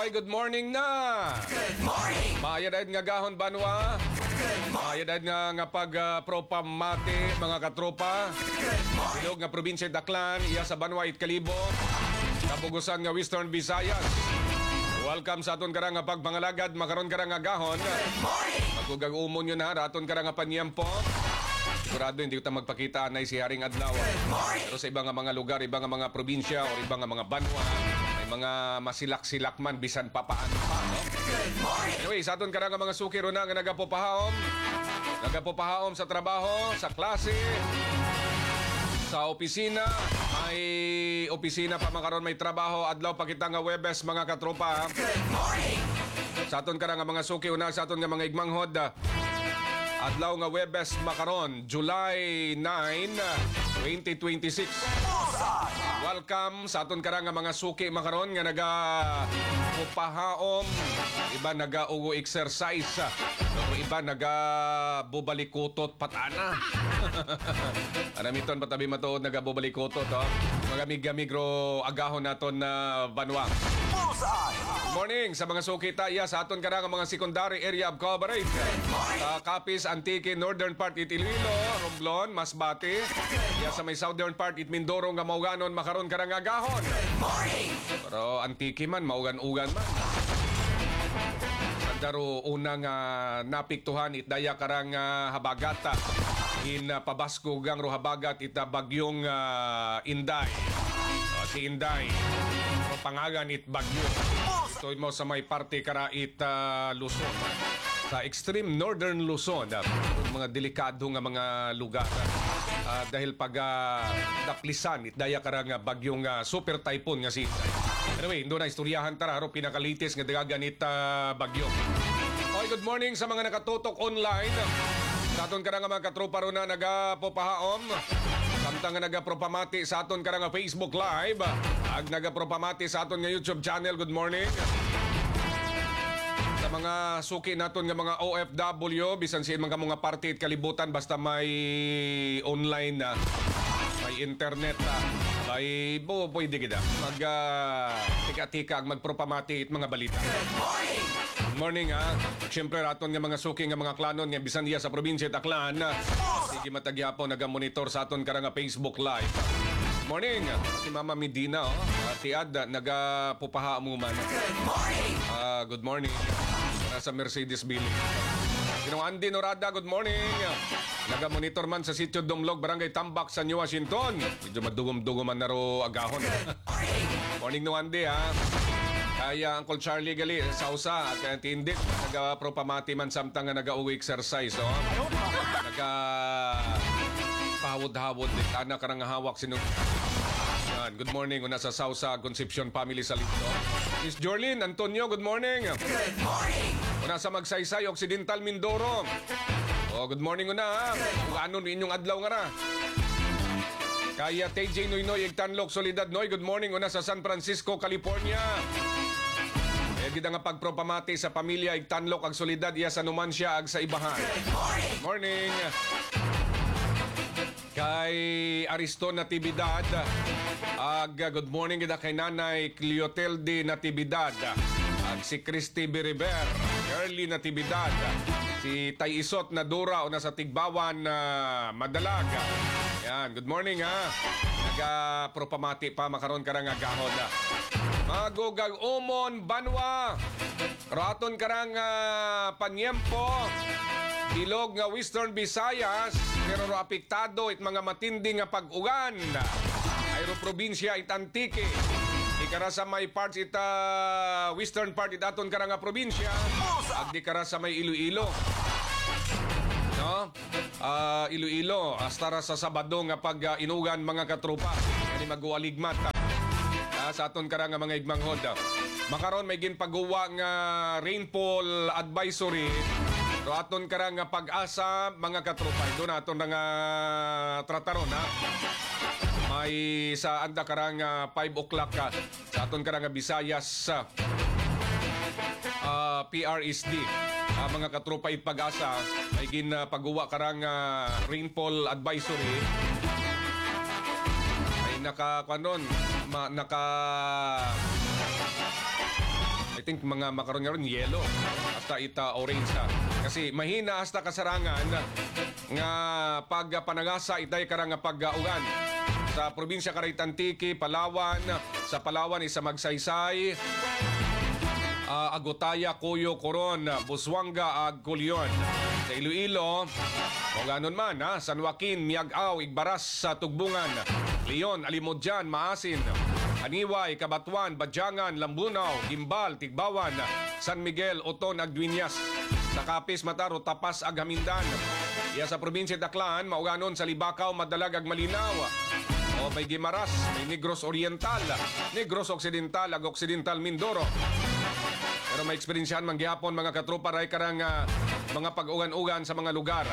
Oy, good morning na. Good morning. Maayad nga gahon banwa. Maayad nga pag-propamati mga katropa. Bilog nga probinsya Daklan, iya sa Banwa Kalibo. Kabugusan nga Western Visayas. Welcome sa aton karang nga pagpangalagad, makaron karang nga gahon. Magugag umon yun ha, raton karang nga panyempo. Sigurado hindi ko magpakita na si Haring Adlaw. Pero sa ibang mga lugar, ibang mga probinsya o ibang mga banwa, may mga masilak-silak man bisan papaano pa, no? Anyway, sa aton karang mga sukiro na nga nagapopahom sa trabaho, sa klase, sa opisina. May opisina pa makaron, may trabaho adlaw pakita nga Webes mga katropa. Good morning. Sa aton karang mga suki una sa aton nga mga igmanghod. Adlaw nga Webes makaron, July 9, 2026. Welcome sa aton karang nga mga suki makaron nga nagapupahaom, iba naga-ugo exercise, iba nagabubalikutot patana. Anamiton patabi matuod nagabubalikutot, oh. Mga migro agahon naton na banwa. Morning sa mga suki taya sa aton karang mga secondary area of coverage. Sa Capiz, Antique, northern part it Iloilo, Romblon, Masbate. Ya sa may southern part it Mindoro nga mauganon makaron karang agahon. Pero Antique man maugan-ugan man. Daro unang napiktuhan it daya karang habagata in Pabasko gang habagat ita bagyong Inday. Si Inday pangagan it bagyo. Ito mo sa may parte kara it Luzon. Sa extreme northern Luzon, mga delikado nga mga lugar. Dahil pag daplisan it daya karang bagyong super typhoon nga si Inday. Anyway, doon na istoryahan tararo pinakalitis nga dagaganit bagyo. Okay, good morning sa mga nakatutok online. Sa aton karang mga katropa ro na nagapopahaom. Samtang nga nagapropamati sa aton karang Facebook Live. Ag nagapropamati sa aton nga YouTube channel. Good morning. Sa mga suki naton nga mga OFW, bisan siya mga party at kalibutan basta may online na, may internet na. Ay, pwede kita tika-tika magpropamati at mga balita. Good morning ha. Siyempre raton nga mga suki nga mga klanon nga bisan iya sa probinsya Daklan. Sige matagyapon nagamonitor sa aton karang Facebook Live. Morning. Si Mama Medina Ati Ad nagapupaha mo man. Good morning. Nasa Mercedes Building. Sinong Andy Norada, good morning. Nagamonitor man sa sitio Dumlog, Barangay Tambak sa New Washington. Medyo madugom-dugoman na ro agahon. Morning no Andy ha. Kaya Uncle Charlie gali sa usa at tindit nagapropamati man samtang nga nagauwi exercise pahawod-hawod anak karang hawak sinong. Good morning una sa Sausa Concepcion Family sa Lito. Miss Jorlyn Antonio, good morning. Good morning. Una sa Magsaysay Occidental Mindoro. Good morning una ha. Kung ano inyong adlaw nga ra. Kaya TJ Noynoy Igtanlok Solidad Noy, good morning una sa San Francisco, California. Gida nga pagpropamati sa pamilya Igtanlok ag Solidad iya sa Numancia ag sa Ibahan. Morning. Kay Ariston Natividad ag good morning gida kay Nanay Cleotelde Natividad ag si Christy Biriber, Early Natividad, si Tay Isot na Dura o nasa Tigbawan Madalag. Yan, good morning ha. Nagapropamati pa makaron karang agahon na. Magugag umon banwa. Raton karang panyempo. Bilog nga Western Visayas. Pero apektado it mga matindi nga pag-ugan. Ayro probinsya it Antique. Ikara sa may parts ita western part it aton karang probinsya. Ag di kara sa may Iloilo. No? Iloilo hasta sa Sabado nga pag inugan mga katropa. Kani mag-ualigmat sa aton karang mga igmanghod. Makaron may ginpagawa nga rainfall advisory. So aton karang pag-asa mga katropa. Doon aton nga trataron ha. May sa anda karang 5 o'clock sa aton karang Visayas PRSD. Mga katropa it pag-asa may ginpagawa karang rainfall advisory. Ay naka kanon naka I think mga makaroon nga ron yellow. Hasta ita orange ha. Kasi mahina hasta kasarangan nga pag panagasa itay karang pag-ugan. Sa probinsya Karay Tantiki, Palawan, sa Palawan isa Magsaysay, Agutaya, Cuyo, Coron, Busuanga, Agculion. Sa Iloilo, o ganon man ha, San Joaquin, Miagao, Igbaras sa Tugbungan, Leon, Alimodjan, Maasin, Aniway, Cabatuan, Badyangan, Lambunaw, Gimbal, Tigbawan, San Miguel, Oton, Agduiñas, sa Capiz, Mataro, Tapas, Aghamindan. Iya sa probinsya Daklan, mauganon sa Libakaw, Madalag, Agmalinaw. O may Guimaras, may Negros Oriental, Negros Occidental, Occidental Mindoro. Pero may eksperyensyahan manggihapon mga katropa ray karang mga pag-ugan-ugan sa mga lugar.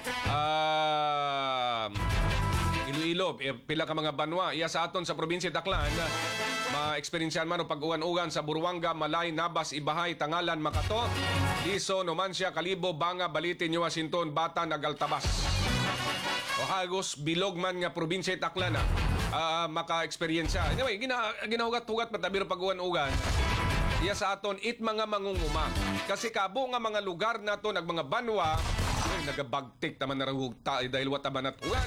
Iloilo, pila ka mga banwa. Iya sa aton sa probinsya Daklan, ma-eksperyensyahan man o pag-ugan-ugan sa Buruanga, Malay, Nabas, Ibahay, Tangalan, Makato, Iso, Numancia, Kalibo, Banga, Balitin, New Washington, Bata, Nagaltabas. O hagos bilog man nga probinsya Daklan maka-eksperyensya. Anyway, ginahugat-hugat patabiro pag-ugan-ugan. Iya sa aton it mga mangunguma. Kasi kabo nga mga lugar nato nag mga banwa, nagabagtik taman na rahugta dahil wata man at ugan.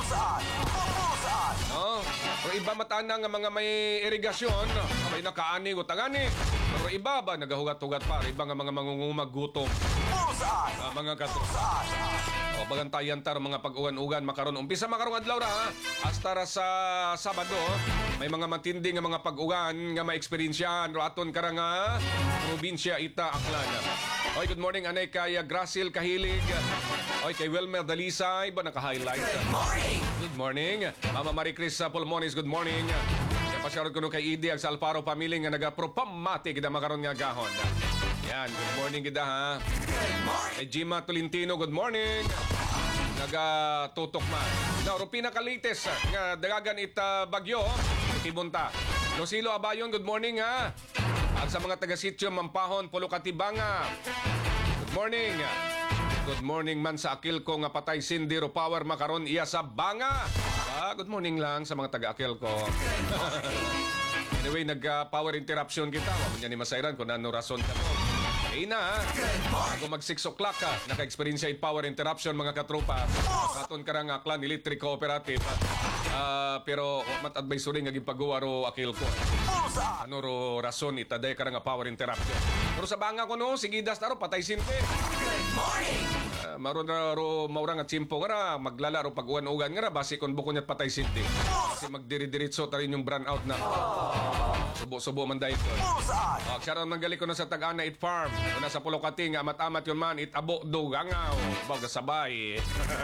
No? Pero iba matana nga mga may irigasyon, may nakaani o tagani. Pero iba ba nagahugat-hugat pa, iba nga mga mangunguma gutom. Mga katropa. O bagantayan tar mga pag-ugan-ugan makaron. Umpisa makaron adlaw ra hasta ra sa Sabado. May mga matindi nga mga pag-ugan nga ma-eksperyensyahan ro aton karanga probinsya ita Aklan. Oy, good morning anay kay Grasil Kahilig. Oy, kay Wilmer Dalisay ba naka-highlight? Good morning. Good morning. Mama Maricris Pulmones, good morning. Kaya pasyarod ko no kay Idi ang Salparo family nga naga-propamati kita makaron nga gahon. Yan, good morning kita ha. Good morning. Kay Jima Tolentino, good morning. Nagatutok man. Now, Rupina Kalites, nga dagagan ita bagyo, Tibunta. Losilo Abayon, good morning ha. At sa mga taga-sityo, Mampahon, Pulukatibanga. Good morning. Good morning man sa akil ko nga patay Cindy Power makaron iya sa Banga. Good morning lang sa mga taga-akil ko. Anyway, nag-power interruption kita. Wala niya ni Masairan kung ano rason ka mo. Na, bago mag 6 o'clock ka, naka-experience yung power interruption mga katropa. Katon ka nga Aklan Electric Cooperative. Pero mat advisory nga gipagawa ro akil ko. Ano ro rason itaday ka nga power interruption. Pero sa Banga ko no, sigidas na ro patay sinte. Good morning. Maron na ro maurang at simpo nga ra, maglala ro pag-uwan-ugan nga ra, basi kon buko niya't patay sinte. Kasi magdiri-diritso ta rin yung brand out na. Subo-subo man dahil ko. Sharon manggali ko na sa Tag-Ana It Farm. Kung nasa Pulokati nga amat-amat yun man, itabo dugangaw. Baga sabay.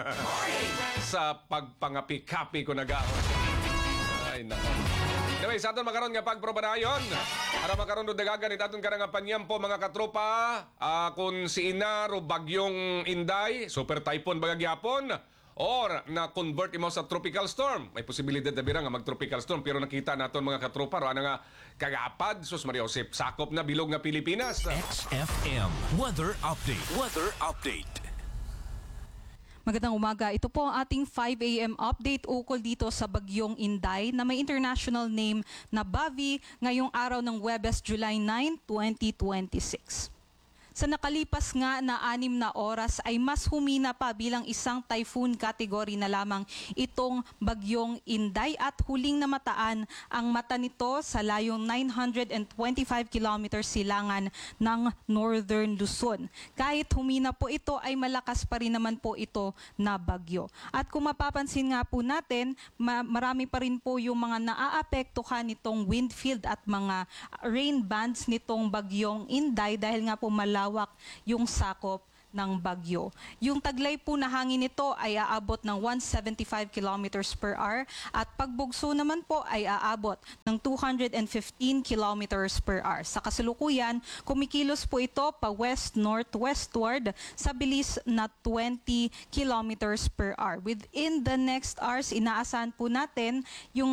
Sa pagpangapi-kapi ko nag-ahon. Ay, nako. Anyway, sa aton makaroon nga pagprobanayon. Para makaroon do dagagan itaton ka nga panyampo mga katropa. Kung si Inaro bagyong Inday, super typhoon bagagyapon. Or na-convert mo sa tropical storm. May posibilidad na birang mag-tropical storm. Pero nakita naton mga katropa, ano nga kagapad, sus Maria Josep, sakop na bilog nga Pilipinas. XFM Weather Update. Weather Update. Magandang umaga. Ito po ang ating 5 a.m. update ukol dito sa bagyong Inday na may international name na Bavi ngayong araw ng Huwebes, July 9, 2026. Sa nakalipas nga na 6 na oras ay mas humina pa bilang isang typhoon category na lamang itong bagyong Inday at huling namataan ang mata nito sa layong 925 kilometers silangan ng Northern Luzon. Kahit humina po ito ay malakas pa rin naman po ito na bagyo. At kung mapapansin nga po natin, marami pa rin po yung mga naaapektuhan nitong wind field at mga rain bands nitong bagyong Inday dahil nga po malawak yung sakop ng bagyo. Yung taglay po na hangin nito ay aabot ng 175 kilometers per hour at pagbugso naman po ay aabot ng 215 kilometers per hour. Sa kasalukuyan, kumikilos po ito pa west-northwestward sa bilis na 20 kilometers per hour. Within the next hours, inaasahan po natin yung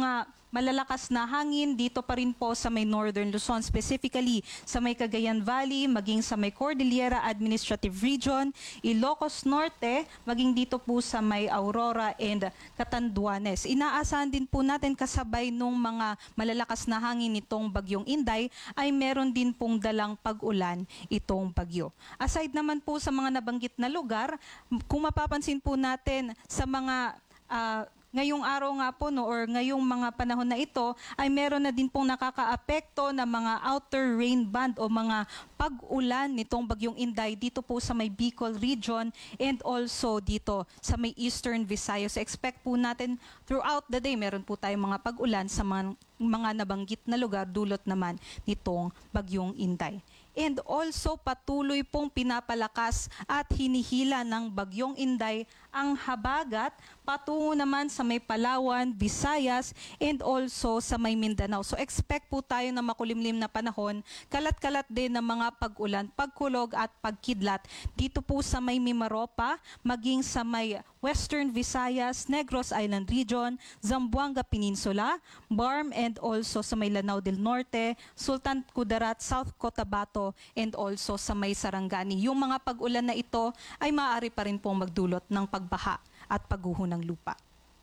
malalakas na hangin dito pa rin po sa may Northern Luzon, specifically sa may Cagayan Valley, maging sa may Cordillera Administrative Region, Ilocos Norte, maging dito po sa may Aurora and Catanduanes. Inaasahan din po natin kasabay nung mga malalakas na hangin nitong bagyong Inday ay meron din pong dalang pag-ulan itong bagyo. Aside naman po sa mga nabanggit na lugar, kung mapapansin po natin sa mga ngayong araw nga po or ngayong mga panahon na ito ay meron na din pong nakakaapekto na mga outer rain band o mga pag-ulan nitong bagyong Inday dito po sa may Bicol region and also dito sa may Eastern Visayas. Expect po natin throughout the day meron po tayong mga pag-ulan sa mga nabanggit na lugar dulot naman nitong bagyong Inday. And also patuloy pong pinapalakas at hinihila ng bagyong Inday ang habagat patungo naman sa may Palawan, Visayas, and also sa may Mindanao. So expect po tayo na makulimlim na panahon, kalat-kalat din ng mga pag-ulan, pagkulog at pagkidlat dito po sa may Mimaropa, maging sa may Western Visayas, Negros Island Region, Zamboanga Peninsula, Barm, and also sa may Lanao del Norte, Sultan Kudarat, South Cotabato, and also sa may Sarangani. Yung mga pag-ulan na ito ay maaari pa rin pong magdulot ng pagbaha at pagguho ng lupa.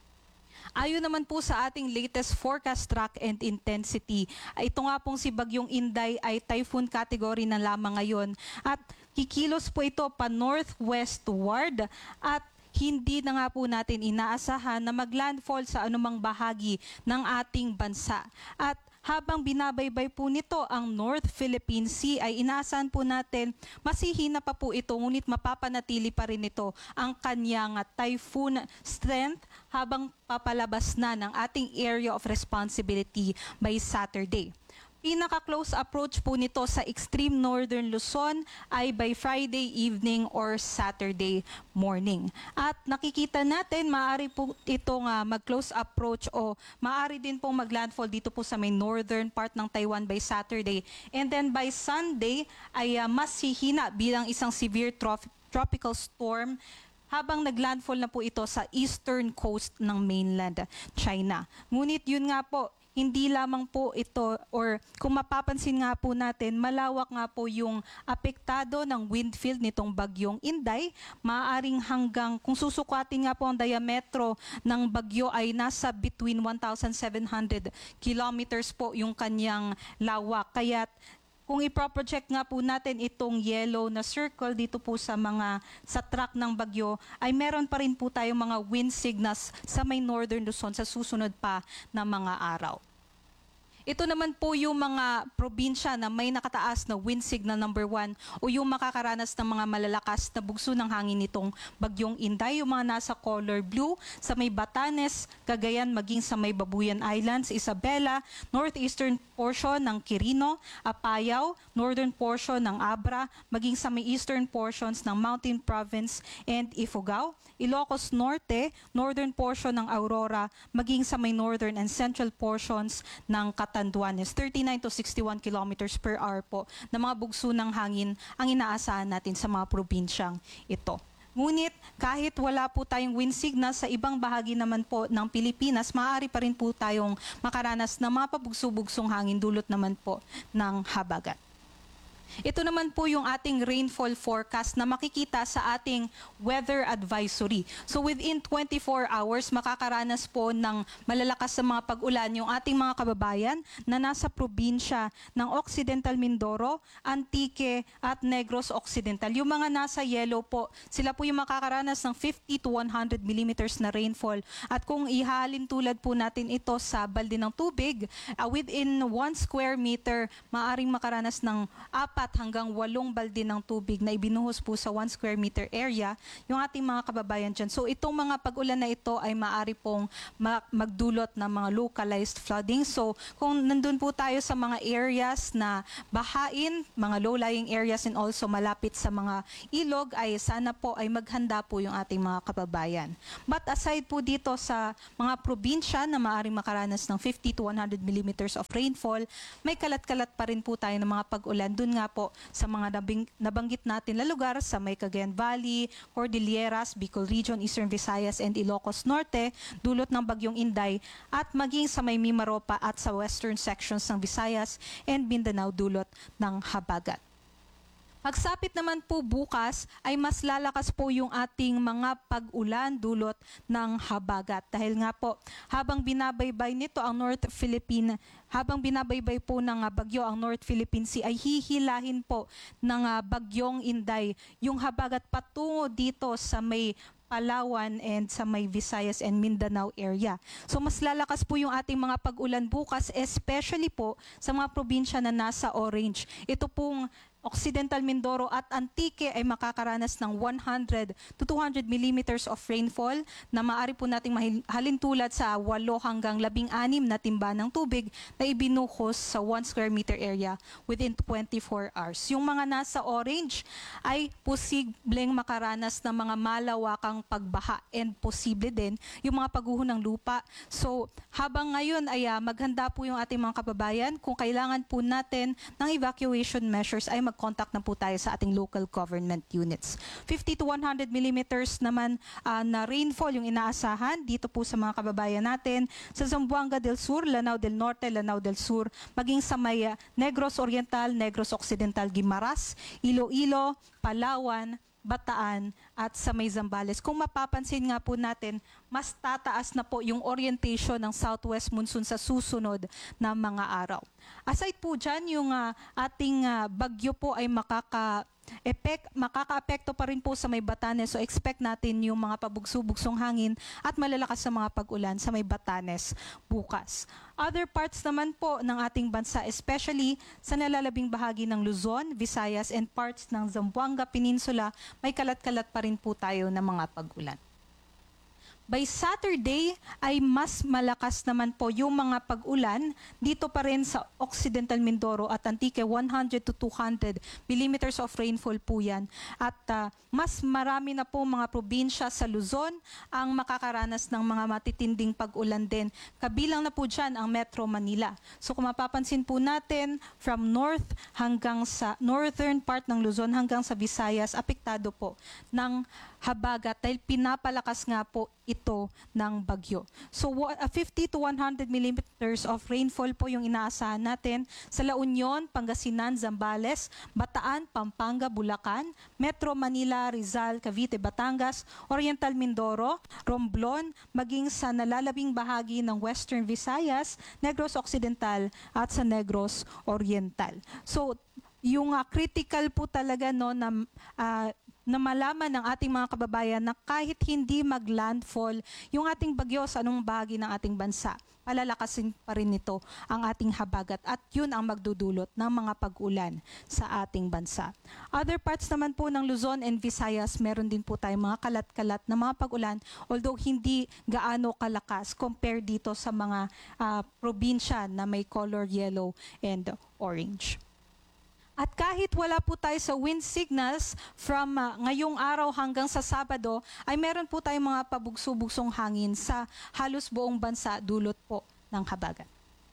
Ayon naman po sa ating latest forecast track and intensity, ito nga pong si Bagyong Inday ay typhoon category na lamang ngayon at kikilos po ito pa northwestward at hindi na nga po natin inaasahan na maglandfall sa anumang bahagi ng ating bansa. At habang binabaybay po nito ang North Philippine Sea ay inaasahan po natin masihina pa po ito ngunit mapapanatili pa rin ito ang kanyang typhoon strength habang papalabas na ng ating area of responsibility by Saturday. Pinaka-close approach po nito sa extreme northern Luzon ay by Friday evening or Saturday morning. At nakikita natin, maaari po ito nga mag-close approach o maaari din pong maglandfall dito po sa may northern part ng Taiwan by Saturday. And then by Sunday ay mas hihina bilang isang severe tropical storm habang naglandfall na po ito sa eastern coast ng mainland China. Ngunit yun nga po, hindi lamang po ito or kung mapapansin nga po natin, malawak nga po yung apektado ng wind field nitong bagyong Inday. Maaaring hanggang, kung susukatin nga po ang diametro ng bagyo ay nasa between 1,700 kilometers po yung kanyang lawak. Kaya kung iproproject nga po natin itong yellow na circle dito po sa track ng bagyo, ay meron pa rin po tayong mga wind signals sa may northern Luzon sa susunod pa na mga araw. Ito naman po yung mga probinsya na may nakataas na wind signal number 1 o yung makakaranas ng mga malalakas na bugso ng hangin nitong bagyong Inday. Yung mga nasa color blue sa may Batanes, Cagayan, maging sa may Babuyan Islands, Isabela, northeastern portion ng Quirino, Apayao, northern portion ng Abra, maging sa may eastern portions ng Mountain Province and Ifugao, Ilocos Norte, northern portion ng Aurora, maging sa may northern and central portions ng Catanduanes. 39 to 61 kilometers per hour po na mga bugso ng hangin ang inaasahan natin sa mga probinsyang ito. Ngunit kahit wala po tayong wind signal sa ibang bahagi naman po ng Pilipinas, maaari pa rin po tayong makaranas ng mga pabugso-bugsong hangin dulot naman po ng habagat. Ito naman po yung ating rainfall forecast na makikita sa ating weather advisory. So within 24 hours, makakaranas po ng malalakas sa mga pag-ulan yung ating mga kababayan na nasa probinsya ng Occidental Mindoro, Antique at Negros Occidental. Yung mga nasa yellow po, sila po yung makakaranas ng 50 to 100 millimeters na rainfall. At kung ihalin tulad po natin ito sa balde ng tubig, within 1 square meter, maaring makaranas ng 4 hanggang 8 balde ng tubig na ibinuhos po sa 1 square meter area yung ating mga kababayan dyan. So itong mga pag-ulan na ito ay maaari pong magdulot ng mga localized flooding. So kung nandun po tayo sa mga areas na bahain, mga low-lying areas and also malapit sa mga ilog, ay sana po ay maghanda po yung ating mga kababayan. But aside po dito sa mga probinsya na maaring makaranas ng 50 to 100 millimeters of rainfall, may kalat-kalat pa rin po tayo ng mga pag-ulan. Dun nga nga po sa mga nabanggit natin na lugar sa may Cagayan Valley, Cordilleras, Bicol Region, Eastern Visayas, and Ilocos Norte, dulot ng bagyong Inday, at maging sa may Mimaropa at sa western sections ng Visayas and Mindanao dulot ng habagat. Pagsapit naman po bukas ay mas lalakas po yung ating mga pag-ulan dulot ng habagat. Dahil nga po, habang binabaybay nito ang North Philippine, habang binabaybay po ng bagyo ang North Philippine Sea ay hihilahin po ng bagyong Inday yung habagat patungo dito sa may Palawan and sa may Visayas and Mindanao area. So mas lalakas po yung ating mga pag-ulan bukas, especially po sa mga probinsya na nasa orange. Ito pong Occidental Mindoro at Antique ay makakaranas ng 100 to 200 millimeters of rainfall na maaari po nating halintulad sa 8 hanggang 16 na timba ng tubig na ibinuhos sa 1 square meter area within 24 hours. Yung mga nasa orange ay posibleng makaranas ng mga malawakang pagbaha and posible din yung mga pagguho ng lupa. So habang ngayon ay maghanda po yung ating mga kababayan, kung kailangan po natin ng evacuation measures ay mag-contact na po tayo sa ating local government units. 50 to 100 millimeters naman na rainfall yung inaasahan dito po sa mga kababayan natin sa Zamboanga del Sur, Lanao del Norte, Lanao del Sur, maging sa may Negros Oriental, Negros Occidental, Guimaras, Iloilo, Palawan, Bataan at sa may Zambales. Kung mapapansin nga po natin, mas tataas na po yung orientation ng southwest monsoon sa susunod na mga araw. Aside po dyan, yung ating bagyo po ay makaka-apekto pa rin po sa may Batanes. So expect natin yung mga pabugso-bugsong hangin at malalakas sa mga pag-ulan sa may Batanes bukas. Other parts naman po ng ating bansa, especially sa nalalabing bahagi ng Luzon, Visayas, and parts ng Zamboanga Peninsula, may kalat-kalat pa rin po tayo ng mga pag-ulan. By Saturday ay mas malakas naman po yung mga pag-ulan dito pa rin sa Occidental Mindoro at Antique, 100 to 200 millimeters of rainfall po yan. At mas marami na po mga probinsya sa Luzon ang makakaranas ng mga matitinding pag-ulan din. Kabilang na po dyan ang Metro Manila. So kung mapapansin po natin, from north hanggang sa northern part ng Luzon hanggang sa Visayas, apektado po ng habagat dahil pinapalakas nga po ito ng bagyo. So 50 to 100 millimeters of rainfall po yung inaasahan natin sa La Union, Pangasinan, Zambales, Bataan, Pampanga, Bulacan, Metro Manila, Rizal, Cavite, Batangas, Oriental Mindoro, Romblon, maging sa nalalabing bahagi ng Western Visayas, Negros Occidental at sa Negros Oriental. So yung critical po talaga no na malaman ng ating mga kababayan na kahit hindi maglandfall yung ating bagyo sa anong bahagi ng ating bansa, palalakasin pa rin nito ang ating habagat at yun ang magdudulot ng mga pag-ulan sa ating bansa. Other parts naman po ng Luzon and Visayas, meron din po tayong mga kalat-kalat na mga pag-ulan, although hindi gaano kalakas compare dito sa mga probinsya na may color yellow and orange. At kahit wala po tayo sa wind signals from ngayong araw hanggang sa Sabado, ay meron po tayong mga pabugso-bugsong hangin sa halos buong bansa dulot po ng habagat.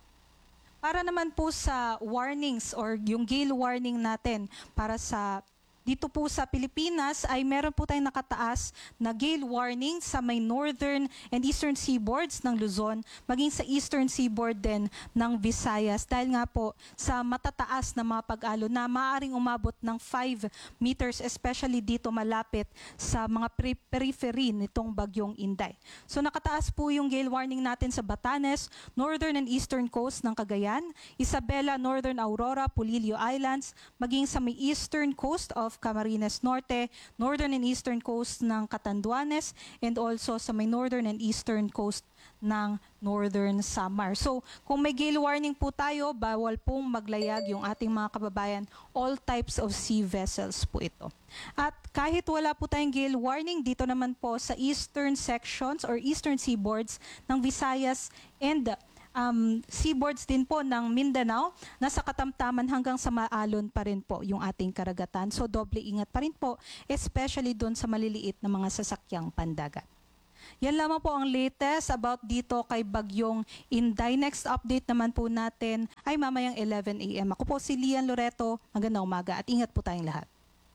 Para naman po sa warnings or yung gale warning natin para sa dito po sa Pilipinas ay meron po tayong nakataas na gale warning sa may northern and eastern seaboards ng Luzon, maging sa eastern seaboard din ng Visayas dahil nga po sa matataas na mga pag-alon na maaaring umabot ng 5 meters, especially dito malapit sa mga periphery nitong bagyong Inday. So nakataas po yung gale warning natin sa Batanes, northern and eastern coast ng Cagayan, Isabela, northern Aurora, Polillo Islands, maging sa may eastern coast of Camarines Norte, northern and eastern coast ng Catanduanes, and also sa may northern and eastern coast ng Northern Samar. So, kung may gale warning po tayo, bawal pong maglayag yung ating mga kababayan. All types of sea vessels po ito. At kahit wala po tayong gale warning, dito naman po sa eastern sections or eastern seaboards ng Visayas and seaboards din po ng Mindanao, nasa katamtaman hanggang sa maalon pa rin po yung ating karagatan. So doble ingat pa rin po, especially doon sa maliliit na mga sasakyang pandagat. Yan lamang po ang latest about dito kay Bagyong Inday. Next update naman po natin ay mamayang 11 a.m. Ako po si Lian Loreto. Magandang umaga at ingat po tayong lahat.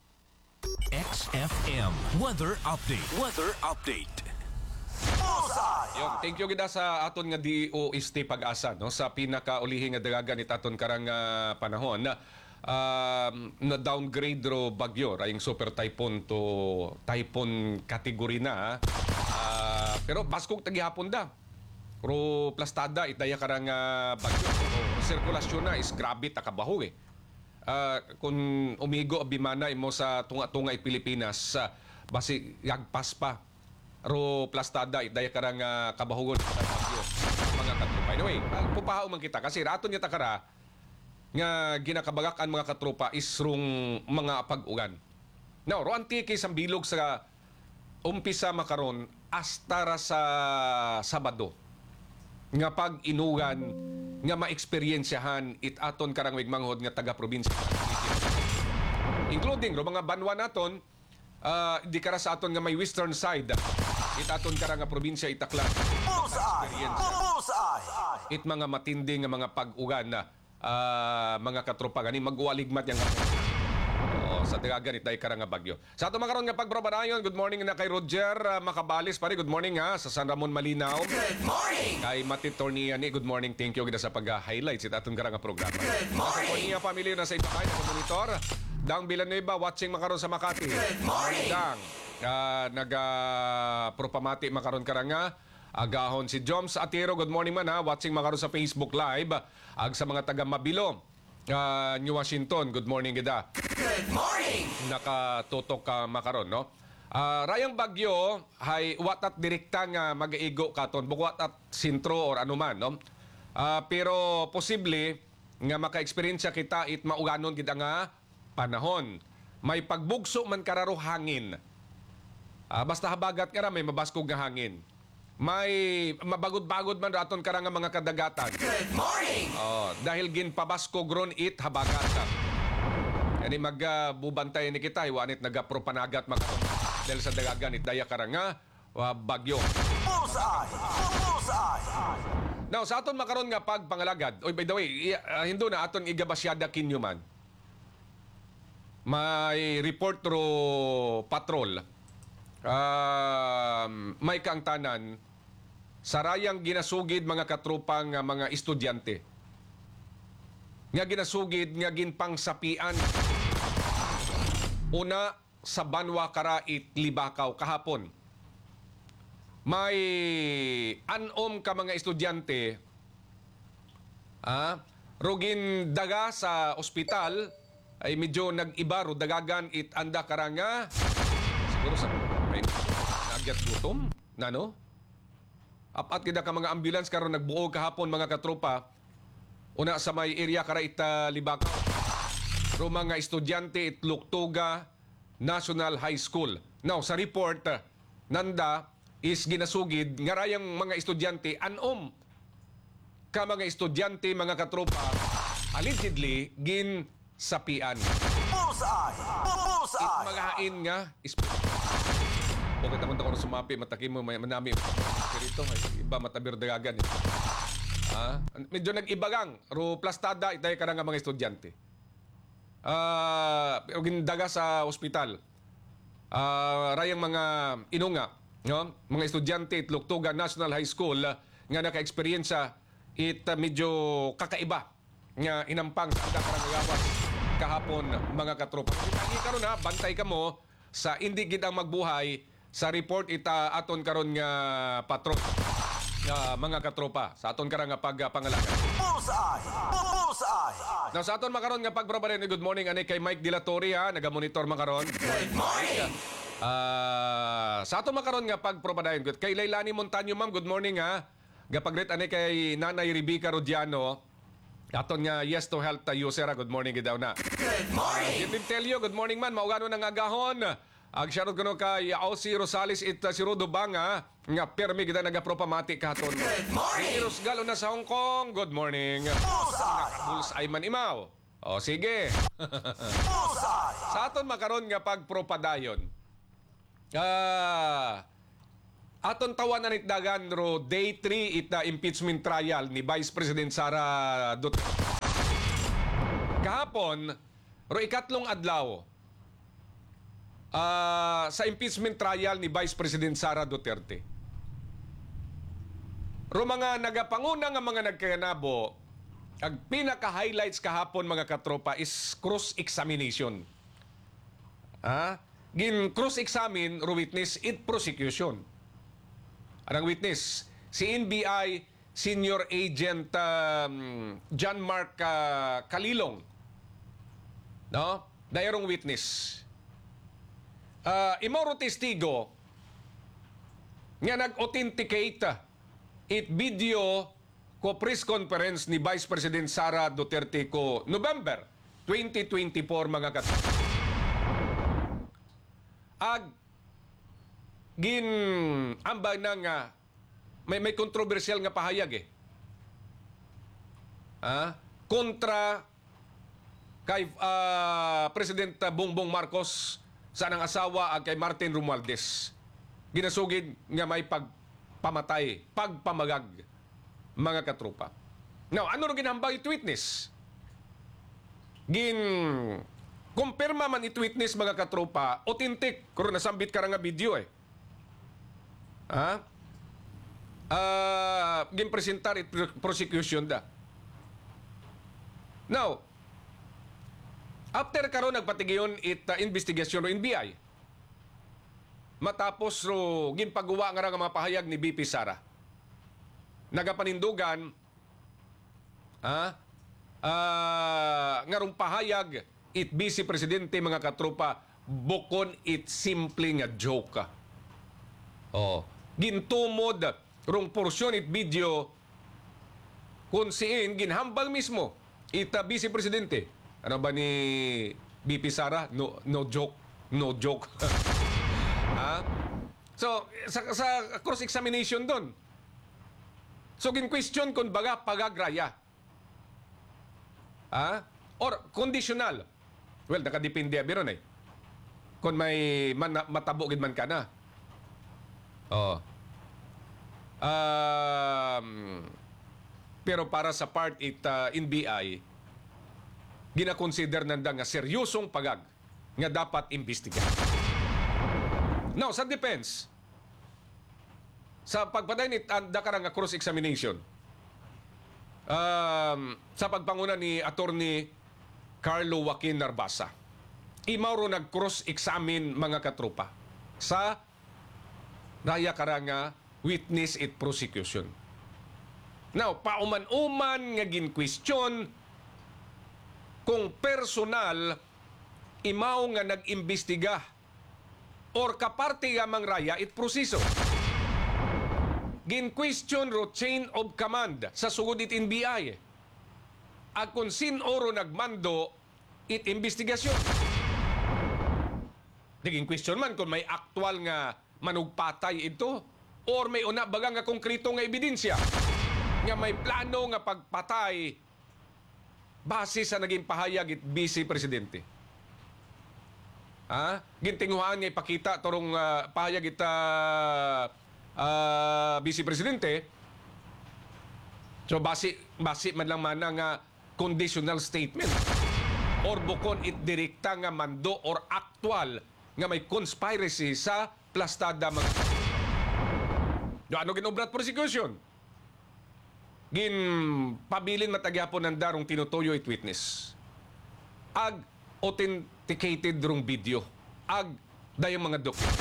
XFM Weather Update. Weather Update. Yung, thank you gida sa aton nga DOST pag-asa no sa pinakaulihing nga dagagan it aton karang panahon na downgrade ro bagyo rayong super typhoon to typhoon category na pero baskog tagihapon da ro plastada itaya karang bagyo o sirkulasyon na is grabe takabaho eh. Kung umigo bimana imo sa tunga-tunga Pilipinas basi yagpas pa ro plastada itdaya karang kabahugon sa bagyo mga katropa. Anyway, pupahaw man kita kasi raton niya takara nga ginakabagak ang mga katropa is rung mga pag-ugan. Now, ro antiki sa bilog sa umpisa makaron hasta ra sa Sabado nga pag-inugan nga ma-eksperyensyahan it aton karang wigmanghod nga taga-probinsya including ro mga banwa naton di kara sa aton nga may western side itaton kara nga probinsya Itaklan it mga matindi nga mga pag-ugan na mga katropa gani mag-uwaligmat yang sa dagagan itay kara nga bagyo. Sa ato makaron nga pagprobadayon, good morning na kay Roger Makabalis pare, good morning sa San Ramon Malinaw. Good morning! Kay Mati Torniani, good morning, thank you gida sa pag-highlights it aton kara nga programa. Good Sa morning! Tornia family na sa Ibakay sa monitor. Dang Villanueva watching makaron sa Makati. Good morning! Dang propamati makaron karanga agahon si Joms Atiro, good morning man watching makaron sa Facebook Live. Ag sa mga taga Mabilo New Washington, good morning gida. Good morning! Nakatutok ka makaron no. Rayang bagyo hay watat direkta nga magaigo katon bukwat at sentro or anuman no. Pero posible nga maka-experience kita it mauganon kita nga panahon. May pagbugso man kararo hangin. Basta habagat kara may mabaskog nga hangin. May mabagod-bagod man raton kara nga mga kadagatan. Good morning! Dahil ginpabaskog ron it habagatan. Yani magbubantay ni kita iwanit nagapropanagat makaron dahil sa dagagan it daya kara nga bagyo. Now sa aton makaron nga pagpangalagad. Oy by the way, hindo na aton igabasyada kinyo man. May report ro patrol. May kaangtanan sarayang ginasugid mga katropang mga estudyante. Nga ginasugid nga ginpangsapian. Una sa Banwa Karait Libakaw kahapon. May anom ka mga estudyante rugin daga sa ospital ay medyo nag-iba ro dagagan it anda karanga siguro sa may nagyat gutom nano apat kita ka mga ambulance karon nagbuo kahapon mga katropa una sa may area Karait Libakaw ro mga estudyante it Luktuga National High School. Now sa report nanda is ginasugid nga rayang mga estudyante anom ka mga estudyante mga katropa allegedly sapian. It magahain nga bakit naman ako sumapi matakim mo manami espiritu iba matabir dagagan medyo nag-ibagang ro plastada itay ka nga mga estudyante gindaga sa ospital rayang mga inunga no? Mga estudyante it Luktuga National High School nga naka-eksperyensya it medyo kakaiba nga inampang sa anda karang gawas kahapon mga katropa. Kita karon bantay ka mo sa indi gid ang magbuhay sa report ita aton karon nga patron mga katropa sa aton karang nga pagpangalaga. Now sa aton makaron nga pagprobaden good morning ani kay Mike Dilatori naga-monitor makaron. Good morning! Sa aton makaron nga pagprobadayon kay Lailani Montaño ma'am, good morning gapagret ani kay Nanay Rebecca Rodiano aton nga yes to health user good morning gid daw na. Good morning! Did tell you good morning man maugano nang agahon ag shoutout kuno kay Aussie Rosales it si Rudo Banga nga permi kita nagapropamati katon. Good morning! Iros Galo na sa Hong Kong, good morning. Bulls ay man imaw. Sige. Sa aton makaron nga pagpropadayon Aton tawanan itdagan ro day 3 ita impeachment trial ni Vice President Sara Duterte. Kahapon, ro ikatlong adlaw sa impeachment trial ni Vice President Sara Duterte. Ro mga nagapanguna nga mga nagkaganabo, ang pinaka-highlights kahapon mga katropa is cross-examination. Gin cross-examine ro witness it prosecution. Anong witness? Si NBI Senior Agent John Mark Kalilong. No? Dayarong witness. Imoro testigo nga nag-authenticate it video ko press conference ni Vice President Sara Duterte ko November 2024 mga gin ambag na nga may kontrobersyal nga pahayag kontra kay President Bongbong Marcos sa nang asawa ag kay Martin Romualdez. Ginasugid nga may pagpamatay, pagpamagag mga katropa. Now, ano ro ginambag it witness? Kumpirma man it witness mga katropa, authentic kung nasambit ka nga video ginpresentar it prosecution da. Now, after karon nagpatigayon it investigasyon ro NBI. Matapos ro ginpagawa nga mga pahayag ni BP Sara. Nagapanindugan nga rong pahayag it Vice Presidente mga katropa bukon it simple nga joke. Gintumod rong porsyon it video kung siin ginhambal mismo it Vice Presidente. Ano ba ni BP Sara? No joke. So, sa cross-examination doon. So, gin-question kung baga pagagraya. Or conditional. Well, nakadepende biron kung may matabugid man ka na. Pero para sa part it NBI, gina-consider nanda nga seryosong pagag nga dapat imbestigahan. Now, sa defense, sa pagpaday ni dakarang nga cross-examination, sa pagpanguna ni Attorney Carlo Joaquin Narbasa, imauro nag-cross-examine mga katropa sa raya karanga witness it prosecution. Now, pauman-uman nga gin-question kung personal imaw nga nag-imbestiga or kaparte gamang raya it proseso. Gin-question ro chain of command sa sugod it NBI. At kung sin-oro nagmando it investigasyon. Naging question man kung may aktual nga manugpatay ito or may una baga nga konkreto nga ebidensya nga may plano nga pagpatay base sa naging pahayag it Vice Presidente. Gintinguhaan nga ipakita torong pahayag it Vice Presidente. So base man lang mana nga conditional statement or bukon it direkta nga mando or actual nga may conspiracy sa plastada mga ano ginobrat prosecution? Pabilin matagyapon ng darong tinutuyo it witness. Ag authenticated rong video. Ag dayong mga document.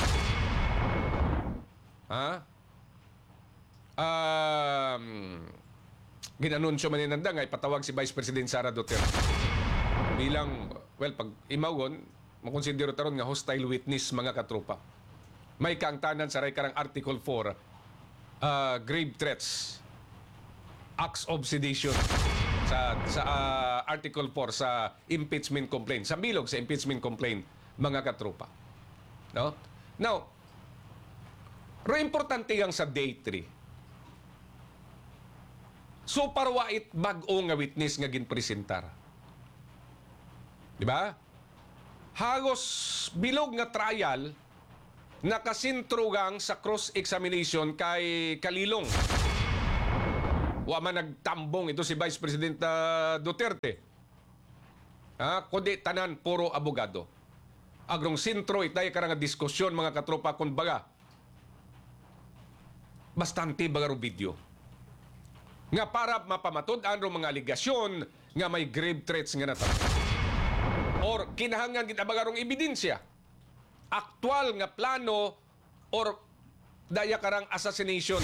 Ginanunsyo man nanda nga ipatawag si Vice President Sara Duterte bilang, well, pag imagon, makonsidero taron nga hostile witness mga katropa. May kaangtanan sa karang Article 4, grave threats, acts of sedition sa Article 4 sa impeachment complaint, sa bilog sa impeachment complaint mga katropa. No? Now, ro importante yang sa day 3. So parwait bag-o nga witness nga ginpresentar. Di ba? Hagos bilog nga trial nakasintrugang sa cross-examination kay Kalilong. Wa man nagtambong ito si Vice President Duterte. Kundi tanan puro abogado. Agrong sintro itay karang diskusyon mga katropa kun baga. Bastante baga ro video. Nga para mapamatud-an ro mga aligasyon nga may grave threats nga nato. Or kinahanglan kita baga rong ebidensya. Aktual nga plano or daya karang assassination.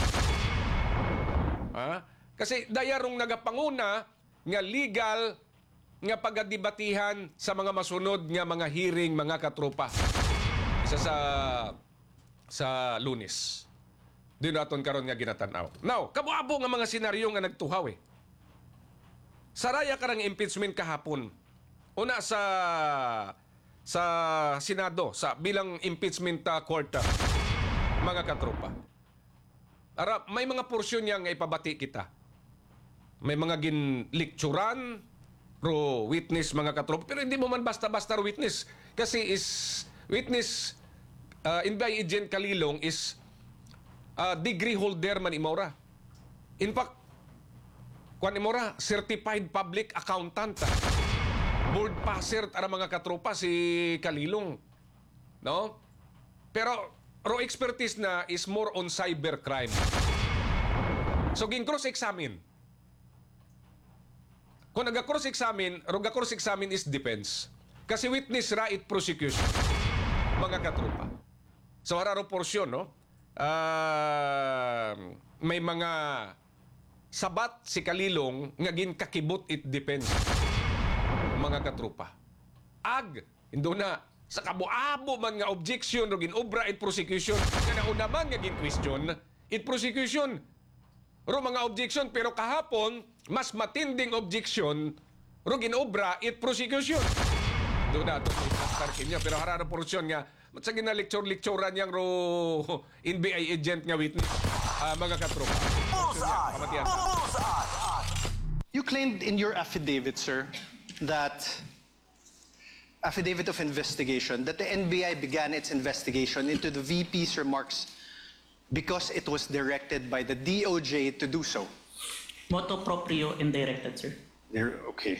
Kasi daya rong nagapanguna nga legal nga pagadibatihan sa mga masunod nga mga hearing mga katropa. Isa sa Lunes. Di naton karon nga ginatanaw. Now, kabuabo nga mga senaryo nga nagtuhaw eh. Saraya karang impeachment kahapon. Una sa Senado, sa bilang impeachment court mga katropa. May mga porsyon niya nga ipabati kita. May mga ginlikturan ro witness mga katropa. Pero hindi mo man basta-basta witness. Kasi witness Inbay Agent Kalilong is degree holder man imora. In fact, kuan imora, certified public accountant. Board passer ara mga katropa si Kalilong. No? Pero ro expertise na is more on cybercrime. So ging cross-examine. Kung naga-cross-examine, cross-examine is defense. Kasi witness ra it prosecution. Mga katropa. So hararo porsyon, no? May mga sabat si Kalilong nga ginakibot it defense. Mga katropa. Indo na sa kabuabo man nga objection ro ginobra it prosecution. Nga nauna man nga gin-question it prosecution. Ro mga objection pero kahapon mas matinding objection ro ginobra it prosecution. Do na to starkin niya pero hararo porsyon nga sa gina-lecture-lecturean yang ro NBI agent nga witness mga katropa. You claimed in your affidavit, sir, that affidavit of investigation that the NBI began its investigation into the VP's remarks because it was directed by the DOJ to do so. Motu proprio and directed, sir. Okay.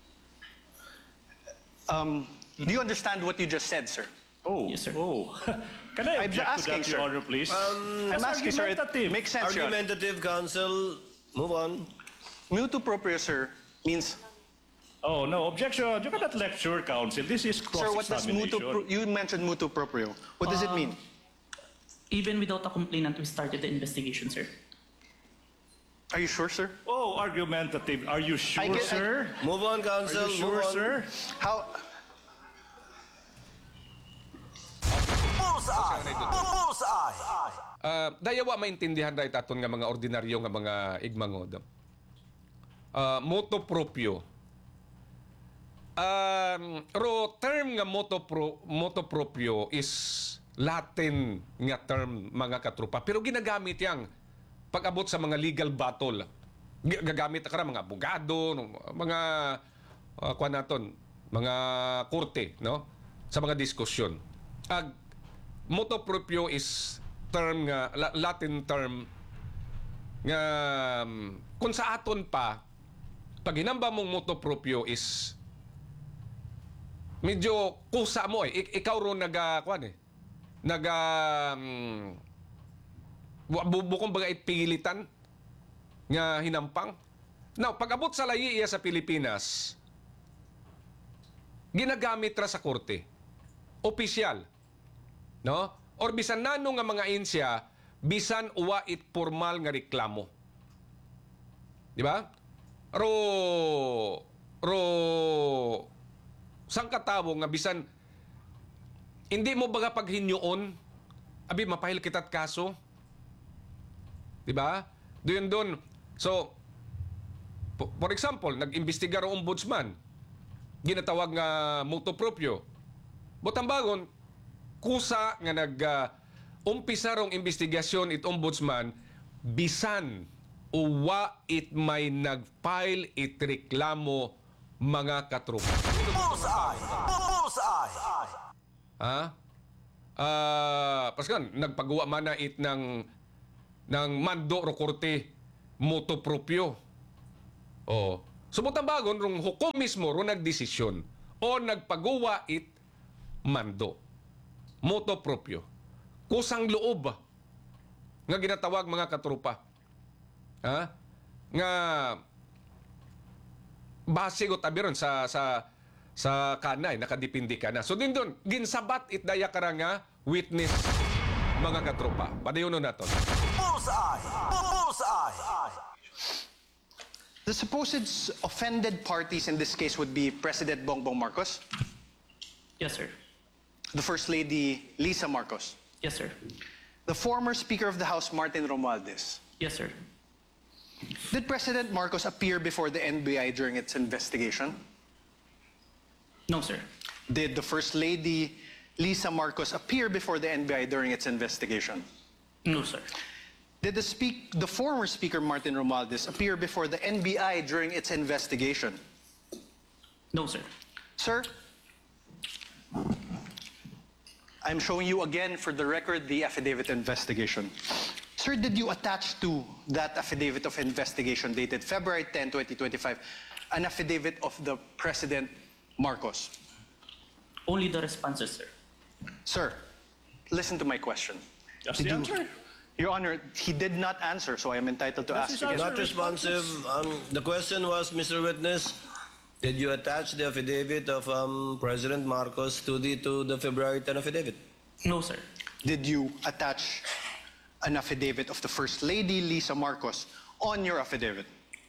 Do you understand what you just said, sir? Oh, Yes, sir. oh. Can I I'm object to asking, that, sir. Your Honor, please? I'm asking, sir, it makes sense, Your Honor. Argumentative counsel. Move on. Mutu proprio, sir, means... Oh, no, objection. You cannot lecture, counsel. This is Sir, what does cross-examination. you mentioned mutu proprio. What does it mean? Even without a complainant, we started the investigation, sir. Are you sure, sir? Oh, argumentative. Are you sure, get- sir? Move on, Are counsel. you sure, Move on. sir? How... Dayawa maintindihan dahil aton nga mga ordinaryo nga mga igmangod. Moto proprio. Ro term nga moto proprio is Latin nga term mga katropa. Pero ginagamit yang pag-abot sa mga legal battle. Gagamit ka mga abogado, mga kuan naton, mga korte, no? Sa mga diskusyon. Motu proprio is term nga Latin term nga kung sa aton pa pag hinamba mong motu proprio is medyo kusa mo eh. Ikaw ro bukong baga pilitan nga hinampang. Now, pag abot sa layi iya sa Pilipinas, ginagamit ra sa korte. Opisyal. No? Or bisan nano nga mga insya, bisan uwa it formal nga reklamo. Di ba? Sang katawo nga bisan hindi mo baga paghinyoon, abi mapahil kita't kaso. Di ba? Doon. So, for example, nag-imbestigar ang ombudsman. Ginatawag nga motu proprio. Butang bagon, kusa nga umpisa rong investigasyon it ombudsman, bisan uwa it may nag-file it reklamo mga katropa. Paskan, nagpagawa man na it ng mando ro korte moto proprio. Oh. Subutang bagon rung hukom mismo ro nagdesisyon o nagpagawa it mando moto proprio. Kusang loob nga ginatawag mga katrupa. Ha? Nga base ko tabiron sa kanay nakadepende ka na. So din doon ginsabat it daya karanga witness mga katropa. Padayon na to. Bullseye! Bullseye! The supposed offended parties in this case would be President Bongbong Marcos, Yes, sir. the First Lady Lisa Marcos, Yes, sir. the former Speaker of the House Martin Romualdez. Yes, sir. Did President Marcos appear before the NBI during its investigation? No, sir. Did the First Lady Lisa Marcos appear before the NBI during its investigation? No, sir. Did the former Speaker Martin Romualdez appear before the NBI during its investigation? No, sir. Sir, I'm showing you again for the record the affidavit investigation. Sir, did you attach to that affidavit of investigation dated February 10, 2025, an affidavit of the President Marcos? Only the responses, sir. Sir, listen to my question. That's Did the you- answer. Your Honor, he did not answer, so I am entitled to That's ask his again. answer. Not responsive. The question was, Mr. Witness, did you attach the affidavit of President Marcos to the February 10 affidavit? No, sir. Did you attach an affidavit of the First Lady, Lisa Marcos, on your affidavit?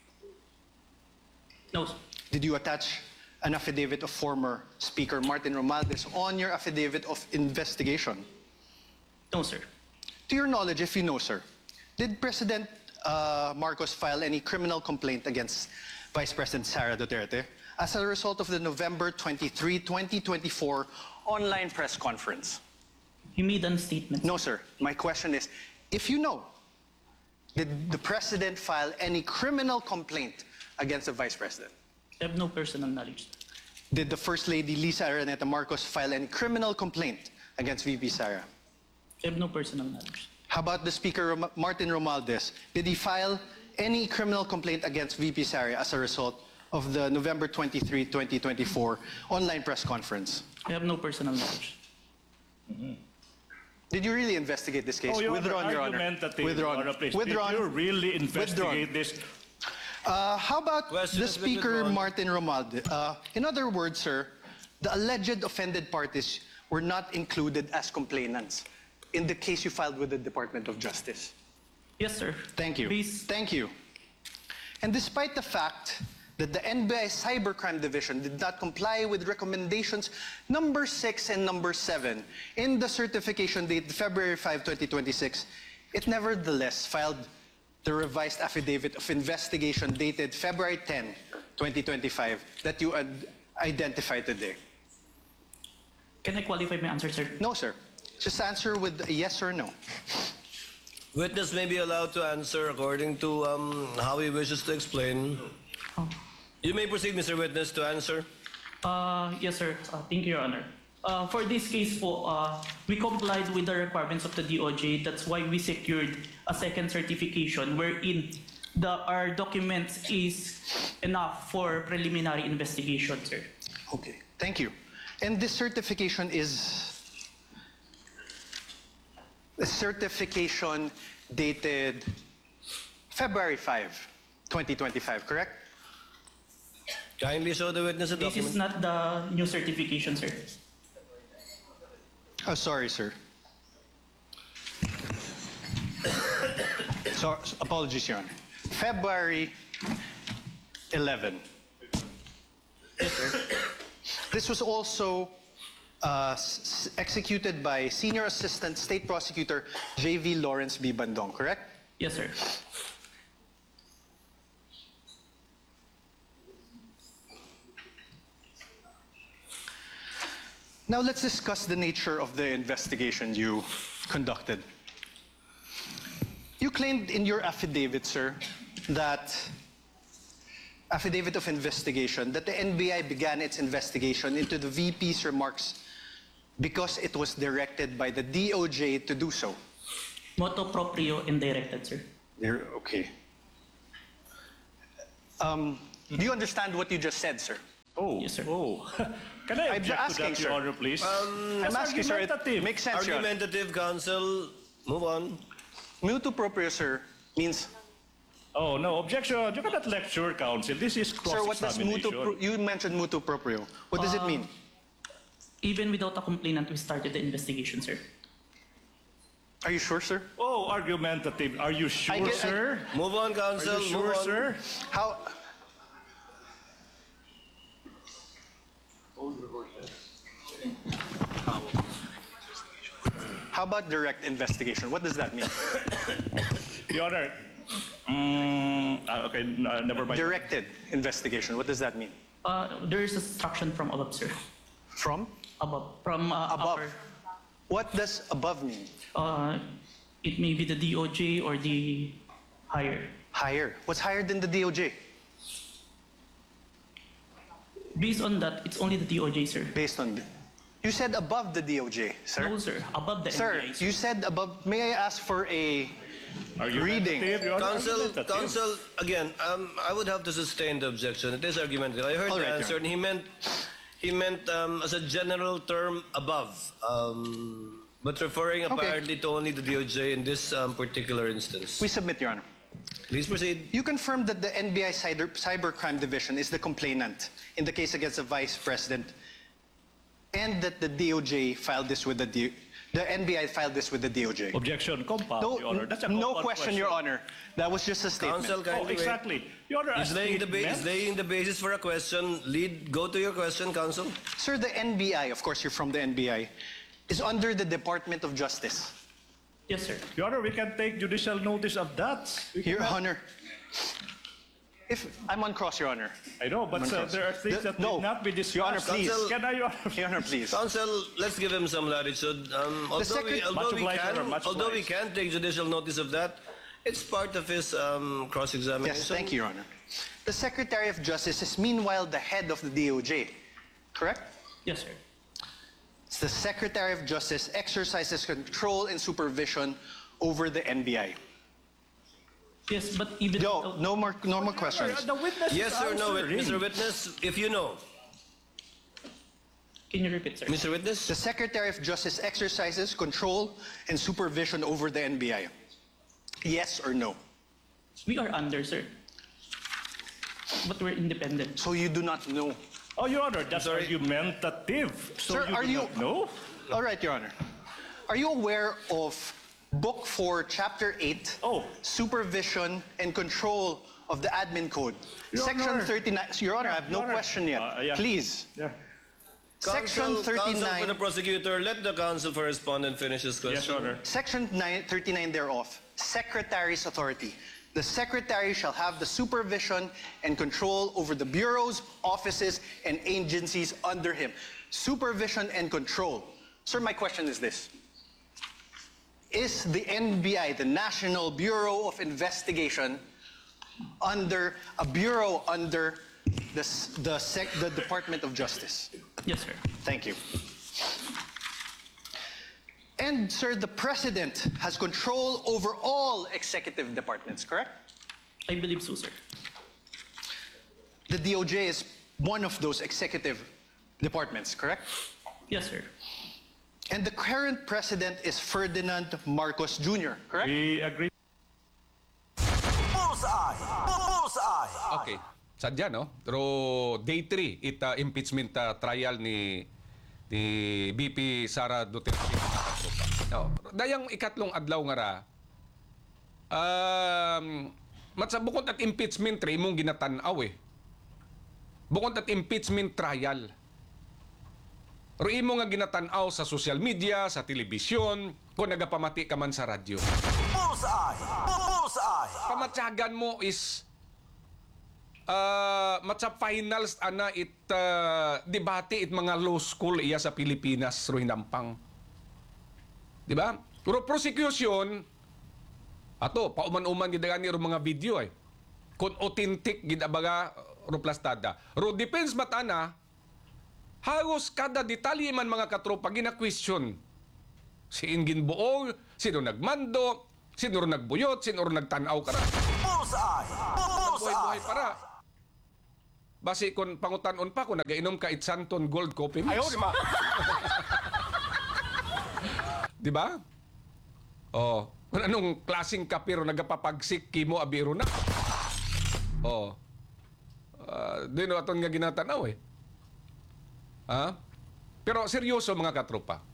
No, sir. Did you attach an affidavit of former Speaker Martin Romualdez on your affidavit of investigation? No, sir. To your knowledge, if you know, sir, did President Marcos file any criminal complaint against Vice President Sara Duterte as a result of the November 23, 2024 online press conference? He made a statement. No, sir. My question is, if you know, did the President file any criminal complaint against the Vice President? I have no personal knowledge, sir. Did the First Lady Lisa Araneta Marcos file any criminal complaint against VP Sara? I have no personal knowledge. How about the Speaker Martin Romualdez? Did he file any criminal complaint against VP Sara as a result of the November 23, 2024 online press conference? I have no personal knowledge. Did you really investigate this case? Oh, Your Withdrawn, Honor, Your Honor. argument that they Withdrawn. are a place. Withdrawn. Did you really investigate Withdrawn. this? How about Question the has been Speaker withdrawn. Martin Romualdez? In other words, sir, the alleged offended parties were not included as complainants in the case you filed with the Department of Justice. Yes, sir. Thank you. Please. Thank you. And despite the fact that the NBI Cybercrime Division did not comply with recommendations number 6 and number 7 in the certification dated February 5, 2026, it nevertheless filed the revised affidavit of investigation dated February 10, 2025 that you identified today. Can I qualify my answer, sir? No, sir. Just answer with a yes or no. Witness may be allowed to answer according to how he wishes to explain. Oh. You may proceed, Mr. Witness, to answer. Yes, sir. Thank you, Your Honor. For this case po, we complied with the requirements of the DOJ. That's why we secured a second certification wherein our documents is enough for preliminary investigation, sir. Okay, thank you. And this certification is a certification dated February 5, 2025, correct? Kindly show the witness a This is document. not the new certification, sir. Oh, sorry, sir. So, apologies, Your Honor. February 11. This was also executed by Senior Assistant State Prosecutor J.V. Lawrence B. Bandong, correct? Yes, sir. Now let's discuss the nature of the investigation you conducted. You claimed in your affidavit, sir, that affidavit of investigation, that the NBI began its investigation into the VP's remarks because it was directed by the DOJ to do so. Motu proprio and directed, sir. There, okay. Do you understand what you just said, sir? Oh, Yes, sir. oh. Can I I'm object to asking, that, sir. Your Honor, please? I'm That's asking, sir. It argumentative. makes sense, Your Honor. Argumentative, counsel. Move on. Mutu proprio, sir, means. Oh, no, objection. You cannot lecture, counsel. This is Sir, what does cross-examination. you mentioned mutu proprio. What does it mean? Even without a complainant, we started the investigation, sir. Are you sure, sir? Oh, argumentative. Are you sure, get- sir? Move on, Are counsel. you Move sure, on. sir? How? How about direct investigation? What does that mean? Your Honor. Okay, never mind. Directed investigation. What does that mean? There is instruction from above, sir. From? Above. From Above. upper. What does above mean? It may be the DOJ or the higher. Higher. What's higher than the DOJ? Based on that, it's only the DOJ, sir. Based on. You said above the DOJ, sir. No, sir. Above the Sir, NBI, you said above. May I ask for a reading? Argumentative, Your Honor, Counsel, argumentative. counsel, again, I would have to sustain the objection. It is argumentative. I heard All the right, answer, and he meant as a general term above, but referring apparently to only the DOJ in this particular instance. We submit, Your Honor. Please proceed. You confirmed that the NBI Cybercrime Division is the complainant in the case against the Vice President, and that the DOJ filed this with the NBI filed this with the DOJ. Objection, compound, No, Your Honor. That's a no compound question, Your Honor. That was just a statement. Counsel, Oh, kindly wait. exactly. Your Honor, a He's laying statement. the basis for a question. Go to your question, counsel. Sir, the NBI, of course, you're from the NBI, is under the Department of Justice. Yes, sir. Your Honor, we can take judicial notice of that. Your Honor, if I'm on cross, Your Honor. I know, but I'm on cross. there are things that No. need not be discussed. Your Honor, please. Counsel- Can I, Your Honor? Your Honor, please. Counsel, let's give him some latitude. Much obliged, Your Honor, much Although we obliged. can take judicial notice of that, it's part of his cross-examination. Yes, thank you, Your Honor. The Secretary of Justice is meanwhile the head of the DOJ, correct? Yes, sir. The Secretary of Justice exercises control and supervision over the NBI. Yes, but even No more questions. The witness Yes is or no, answering. Mr. Witness? If you know. Can you repeat, sir? Mr. Witness? The Secretary of Justice exercises control and supervision over the NBI. Yes or no? We are under, sir. But we're independent. So you do not know. Oh, Your Honor, that's Sorry. argumentative. So Sir, you are do you- not know? All right, Your Honor. Are you aware of Book 4, Chapter 8, Oh. Supervision and Control of the Admin Code? Your Section Honor. 39. Your Honor, I have no Your Honor. question yet. Yeah. Please. Yeah. Section Counsel for the 39. prosecutor, let the counsel for respondent finish his question. Yes, Your Honor. Section 39 thereof, Secretary's authority. The Secretary shall have the supervision and control over the bureaus, offices, and agencies under him. Supervision and control. Sir, my question is this. Is the NBI, the National Bureau of Investigation, under a bureau under the Department of Justice? Yes, sir. Thank you. And, sir, the President has control over all executive departments, correct? I believe so, sir. The DOJ is one of those executive departments, correct? Yes, sir. And the current President is Ferdinand Marcos Jr., correct? We agree. Bullseye! Bullseye! Okay. Sadya, no? Pero day 3, impeachment trial ni BP Sara Duterte. No, dayang ikatlong adlaw nga ra, bukod at impeachment tri mong ginatanaw eh. Bukod at impeachment trial. Pero imo nga ginatanaw sa social media, sa telebisyon, kung nagapamati ka man sa radyo. Bullseye! Bullseye! Pamatyagan mo is matsa finals ana debate it mga law school iya sa Pilipinas ro hinampang. Di ba? Pero prosecution ato pauman-uman gid gani ro mga video eh. Kung authentic gid abaga ro plastada. Ro defense matana Halos kada detalye man mga katropa gina-question. Si Ingin Buong, sino nagmando, sino ro nagbuyot, sino ro nagtanaw ka na. Buhay-buhay para. Basi kung pangutanon pa, kung nagainom ka Itsanton Gold Coffee Mix. Ayaw, di ba? Di ba? Oh, kung anong klaseng kapiro nagapapagsik kimo abiro na. Oh. Di no aton nga ginatanaw eh. Ha? Pero seryoso mga katropa.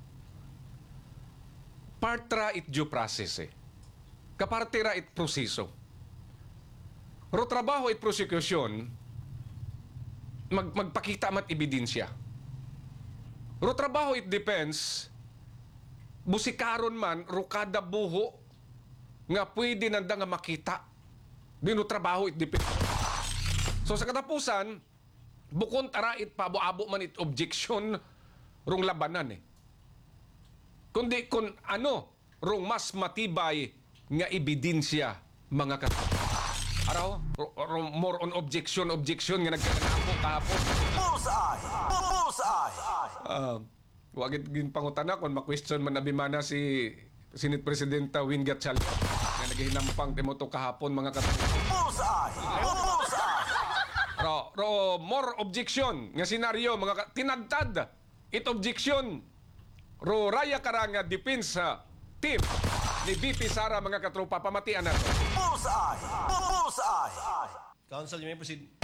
Partra it due process eh. Kapartira it proseso. Ro trabaho it prosecution, magpakita mat ebidensya. Ro trabaho it defense, busikaron man, ro kada buho, nga pwede nanda nga makita. Dino trabaho it defense. So sa katapusan, bukon tara it pabo-abo man it objection, rong labanan eh. Kundi kung ano, rong mas matibay nga ebidensya mga katropa. Araw, more on objection nga nagkakanapo kahapon. Wagit gin pangutana kung ma-question man abimana si Senate Presidenta Win Gatchalian nga naghihinampang timoto kahapon mga katropa. More objection nga senaryo mga tinagtad. It objection. Ro raya karanga defense team ni VP Sara mga katropa pamatian nato. Counsel, you may proceed.